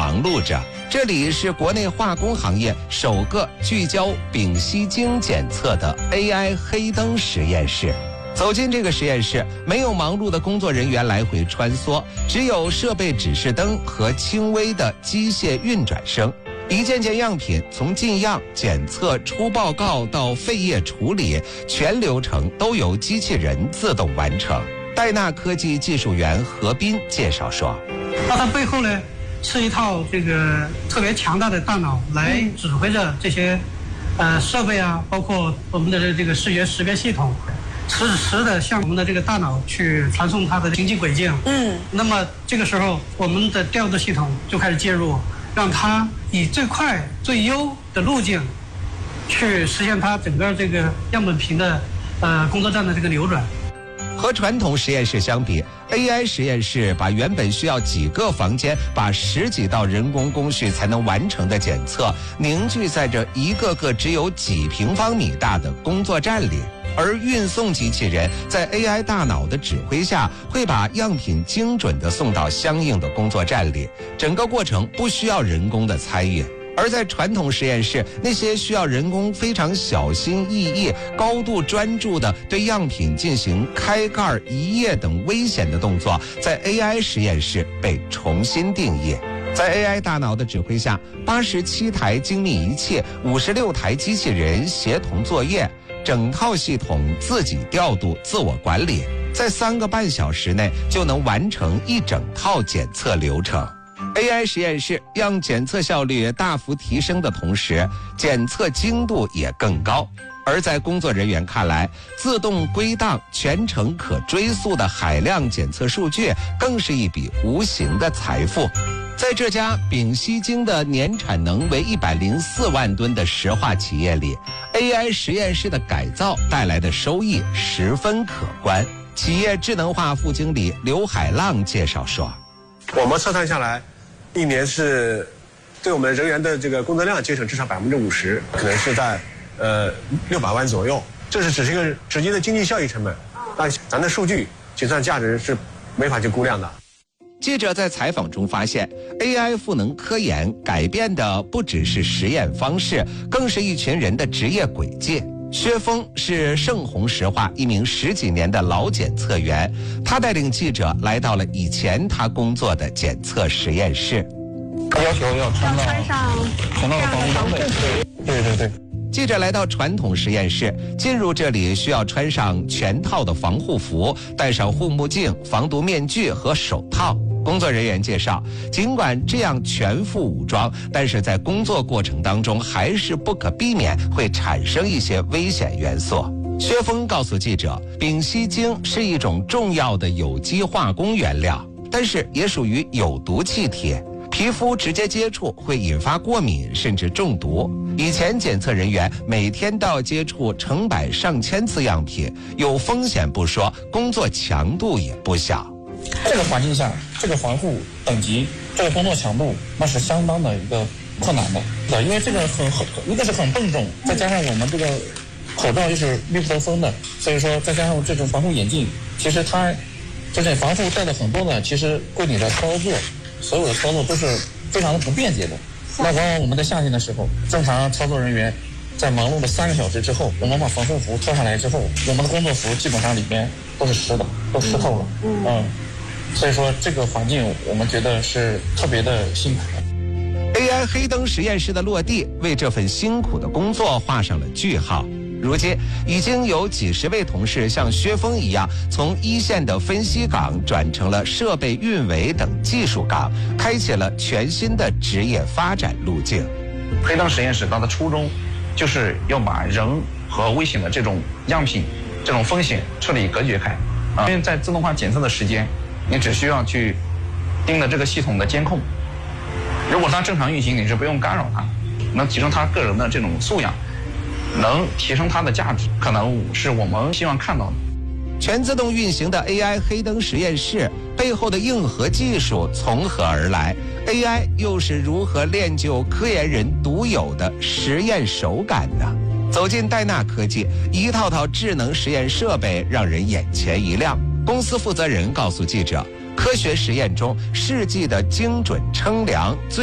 忙碌着。这里是国内化工行业首个聚焦丙烯腈检测的 AI 黑灯实验室。走进这个实验室，没有忙碌的工作人员来回穿梭，只有设备指示灯和轻微的机械运转声。一件件样品从进样、检测、出报告到废液处理，全流程都由机器人自动完成。戴纳科技技术员何斌介绍说：“ 那它背后呢，是一套这个特别强大的大脑来指挥着这些设备啊，包括我们的这个视觉识别系统，实时的向我们的这个大脑去传送它的行进轨迹。那么这个时候，我们的调度系统就开始介入，让它以最快最优的路径去实现它整个这个样本瓶的工作站的这个流转。” 和传统实验室相比， AI 实验室把原本需要几个房间，把10几道人工工序才能完成的检测，凝聚在这一个个只有几平方米大的工作站里。而运送机器人在 AI 大脑的指挥下，会把样品精准地送到相应的工作站里，整个过程不需要人工的参与。而在传统实验室，那些需要人工非常小心翼翼、高度专注地对样品进行开盖、移液等危险的动作，在 AI 实验室被重新定义。在 AI 大脑的指挥下，87台精密仪器、56台机器人协同作业，整套系统自己调度、自我管理，在3个半小时内就能完成一整套检测流程。AI 实验室让检测效率大幅提升的同时，检测精度也更高。而在工作人员看来，自动归档、全程可追溯的海量检测数据，更是一笔无形的财富。在这家丙烯腈的年产能为104万吨的石化企业里， AI 实验室的改造带来的收益十分可观。企业智能化副经理刘海浪介绍说：“ 我们测算下来，一年是对我们人员的这个工作量节省至少50%，可能是在600万左右。这是只是一个直接的经济效益成本，但咱的数据计算价值是没法去估量的。” 记者在采访中发现 ，AI 赋能科研改变的不只是实验方式，更是一群人的职业轨迹。薛峰是盛虹石化一名10几年的老检测员，他带领记者来到了以前他工作的检测实验室。 要求要穿上防护装备。对。 记者来到传统实验室，进入这里需要穿上全套的防护服，戴上护目镜、防毒面具和手套。工作人员介绍，尽管这样全副武装，但是在工作过程当中还是不可避免会产生一些危险元素。薛峰告诉记者，丙烯腈是一种重要的有机化工原料，但是也属于有毒气体，皮肤直接接触会引发过敏甚至中毒。以前检测人员每天都要接触成百上千次样品，有风险不说，工作强度也不小。 这个环境下，这个防护等级，这个工作强度，那是相当的一个困难的。对，因为这个一个是很笨重，再加上我们这个口罩又是密不透风的，所以说再加上这种防护眼镜，其实它这种防护戴的很多呢，其实对你的操作，所有的操作都是非常的不便捷的。那往往我们在夏天的时候，正常操作人员在忙碌的3个小时之后，我们把防护服脱下来之后，我们的工作服基本上里面都是湿的，都湿透了。所以说这个环境我们觉得是特别的辛苦。 AI 黑灯实验室的落地，为这份辛苦的工作画上了句号。如今已经有几十位同事像薛峰一样，从一线的分析岗转成了设备运维等技术岗，开启了全新的职业发展路径。 黑灯实验室它的初衷就是要把人和危险的这种样品、这种风险彻底隔绝开。因为在自动化检测的时间，你只需要去盯着这个系统的监控，如果它正常运行，你是不用干扰它，能提升它个人的这种素养，能提升它的价值，可能是我们希望看到的。 全自动运行的 AI 黑灯实验室背后的硬核技术从何而来？ AI 又是如何练就科研人独有的实验手感呢？走进戴纳科技，一套套智能实验设备让人眼前一亮。公司负责人告诉记者，科学实验中试剂的精准称量最